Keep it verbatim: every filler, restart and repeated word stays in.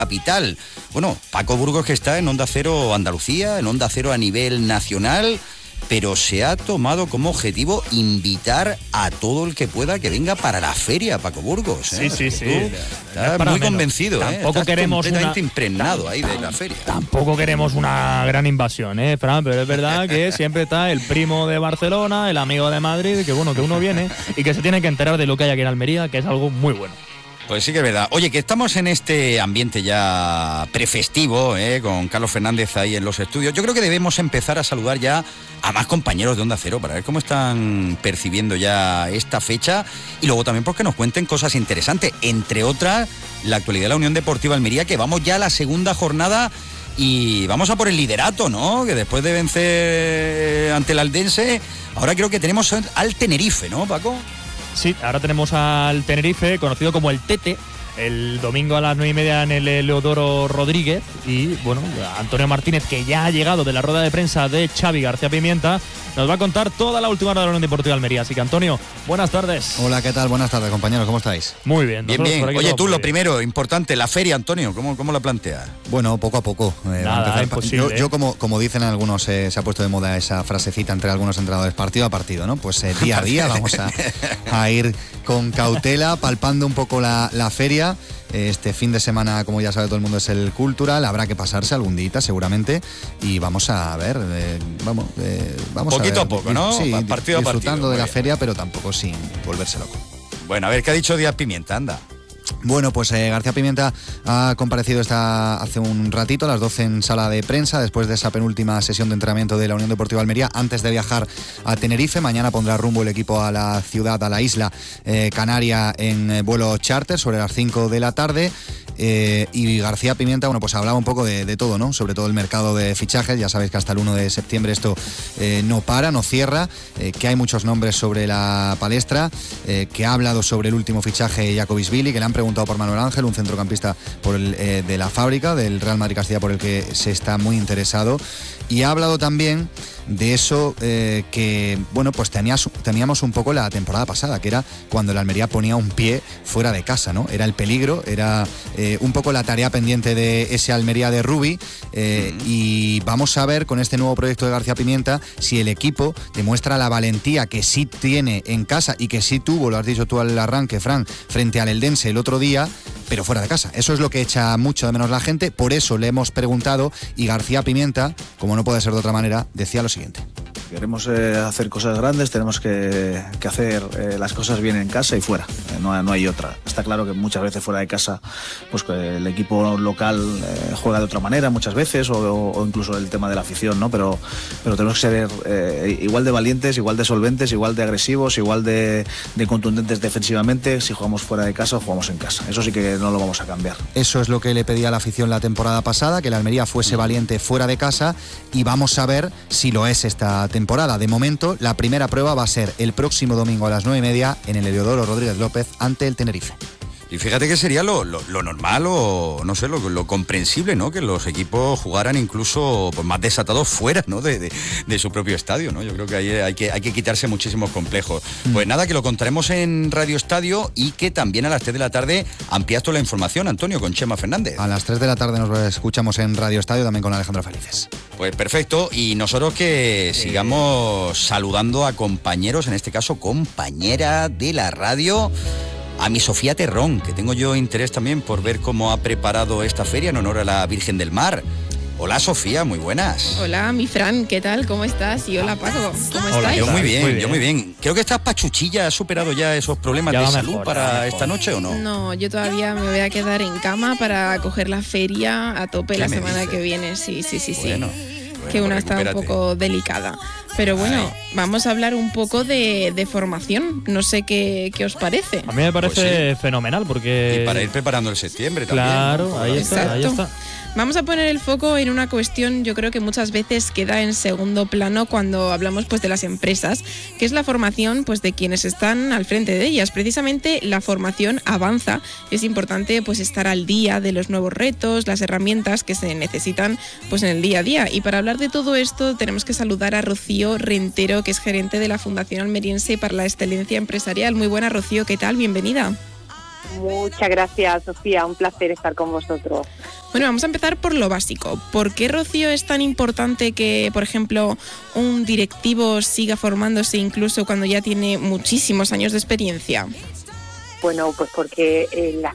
capital. Bueno, Paco Burgos, que está en Onda Cero Andalucía, en Onda Cero a nivel nacional, pero se ha tomado como objetivo invitar a todo el que pueda que venga para la feria, Paco Burgos. ¿eh? Sí, sí, sí. Estás muy menos. convencido, tampoco ¿eh? Estás queremos completamente una... impregnado ahí de la feria. Tampoco queremos una gran invasión, ¿eh, Fran? Pero es verdad que siempre está el primo de Barcelona, el amigo de Madrid, que bueno, que uno viene y que se tiene que enterar de lo que hay aquí en Almería, que es algo muy bueno. Pues sí que es verdad. Oye, que estamos en este ambiente ya prefestivo, ¿eh? Con Carlos Fernández ahí en los estudios. Yo creo que debemos empezar a saludar ya a más compañeros de Onda Cero para ver cómo están percibiendo ya esta fecha y luego también porque nos cuenten cosas interesantes, entre otras la actualidad de la Unión Deportiva Almería, que vamos ya a la segunda jornada y vamos a por el liderato, ¿no? Que después de vencer ante el Aldense, ahora creo que tenemos al Tenerife, ¿no, Paco? Sí, ahora tenemos al Tenerife, conocido como el Tete, el domingo a las nueve y media en el Leodoro Rodríguez. Y bueno, Antonio Martínez, que ya ha llegado de la rueda de prensa de Xavi García Pimienta, nos va a contar toda la última hora de la Unión Deportiva Almería. Así que, Antonio, buenas tardes. Hola, ¿qué tal? Buenas tardes, compañeros, ¿cómo estáis? Muy bien. Bien, bien. Oye, tú, lo bien. primero, importante, la feria, Antonio, ¿cómo, cómo la planteas? Bueno, poco a poco. Eh, Nada, imposible. Yo, yo como, como dicen algunos, eh, se ha puesto de moda esa frasecita entre algunos entrenadores, partido a partido, ¿no? Pues eh, día a día vamos a, a ir con cautela, palpando un poco la, la feria. Este fin de semana, como ya sabe todo el mundo, es el Cultural. Habrá que pasarse algún día seguramente y vamos a ver, eh, vamos, eh, vamos poquito a, ver, a poco, ¿no? Sí, partido a disfrutando partido, de la bien. feria, pero tampoco sin volverse loco. Bueno, a ver, ¿qué ha dicho Díaz Pimienta? Anda. Bueno, pues eh, García Pimienta ha comparecido esta, hace un ratito a las doce en sala de prensa, después de esa penúltima sesión de entrenamiento de la Unión Deportiva Almería, antes de viajar a Tenerife. Mañana pondrá rumbo el equipo a la ciudad, a la isla eh, Canaria, en eh, vuelo charter sobre las cinco de la tarde. Eh, y García Pimienta, bueno, pues hablaba un poco de, de todo, ¿no? Sobre todo el mercado de fichajes. Ya sabéis que hasta el uno de septiembre esto eh, no para, no cierra, eh, que hay muchos nombres sobre la palestra, eh, que ha hablado sobre el último fichaje Jacobisvili, que le han preguntado por Manuel Ángel, un centrocampista por el, eh, de la Fábrica, del Real Madrid Castilla, por el que se está muy interesado. Y ha hablado también de eso eh, que, bueno, pues tenías, teníamos un poco la temporada pasada, que era cuando el Almería ponía un pie fuera de casa, ¿no? Era el peligro, era eh, un poco la tarea pendiente de ese Almería de Rubi, eh, uh-huh. Y vamos a ver con este nuevo proyecto de García Pimienta si el equipo demuestra la valentía que sí tiene en casa y que sí tuvo, lo has dicho tú al arranque, Fran, frente al Eldense el otro día, pero fuera de casa. Eso es lo que echa mucho de menos la gente, por eso le hemos preguntado y García Pimienta, como no puede ser de otra manera, decía lo siguiente. Queremos eh, hacer cosas grandes, tenemos que, que hacer eh, las cosas bien en casa y fuera, eh, no, no hay otra. Está claro que muchas veces fuera de casa pues que el equipo local eh, juega de otra manera muchas veces o, o incluso el tema de la afición, ¿no? Pero, pero tenemos que ser eh, igual de valientes, igual de solventes, igual de agresivos, igual de, de contundentes defensivamente si jugamos fuera de casa o jugamos en casa. Eso sí que no lo vamos a cambiar. Eso es lo que le pedía a la afición la temporada pasada, que la Almería fuese valiente fuera de casa, y vamos a ver si lo es esta temporada. temporada. De momento, la primera prueba va a ser el próximo domingo a las nueve y media en el Heliodoro Rodríguez López ante el Tenerife. Y fíjate que sería lo, lo, lo normal o, no sé, lo, lo comprensible, ¿no? Que los equipos jugaran incluso pues, más desatados fuera, ¿no? De, de, de su propio estadio, ¿no? Yo creo que hay, hay que hay que quitarse muchísimos complejos. Mm. Pues nada, que lo contaremos en Radio Estadio y que también a las tres de la tarde amplías toda la información, Antonio, con Chema Fernández. A las tres de la tarde nos escuchamos en Radio Estadio también con Alejandro Felices. Pues perfecto, y nosotros que sigamos saludando a compañeros, en este caso compañera de la radio, a mi Sofía Terrón, que tengo yo interés también por ver cómo ha preparado esta feria en honor a la Virgen del Mar. Hola Sofía, muy buenas. Hola mi Fran, ¿qué tal? ¿Cómo estás? Y hola Paco, ¿cómo hola, estáis? Yo muy bien, muy bien, yo muy bien. Creo que estás pachuchilla, ¿has superado ya esos problemas ya de salud mejor, para esta noche o no? No, yo todavía me voy a quedar en cama para coger la feria a tope la semana dices? que viene, sí, sí, sí, bueno. sí. Bueno, que una está un poco delicada. Pero bueno, Ay. vamos a hablar un poco de, de formación. No sé qué, qué os parece. A mí me parece pues sí. fenomenal porque... Y para ir preparando el septiembre también. Claro, ¿no? ahí está, ahí está. Vamos a poner el foco en una cuestión, yo creo que muchas veces queda en segundo plano cuando hablamos pues de las empresas, que es la formación pues de quienes están al frente de ellas. Precisamente la formación avanza. Es importante pues estar al día de los nuevos retos, las herramientas que se necesitan pues en el día a día. Y para hablar de todo esto tenemos que saludar a Rocío Rentero, que es gerente de la Fundación Almeriense para la Excelencia Empresarial. Muy buena, Rocío, ¿qué tal? Bienvenida. Muchas gracias, Sofía, un placer estar con vosotros. Bueno, vamos a empezar por lo básico. ¿Por qué, Rocío, es tan importante que, por ejemplo, un directivo siga formándose incluso cuando ya tiene muchísimos años de experiencia? Bueno, pues porque eh, la